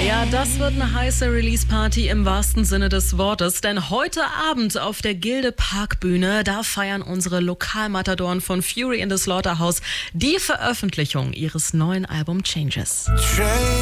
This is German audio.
Ja, das wird eine heiße Release-Party im wahrsten Sinne des Wortes, denn heute Abend auf der Gilde Parkbühne, da feiern unsere Lokalmatadoren von Fury in the Slaughterhouse die Veröffentlichung ihres neuen Albums Changes.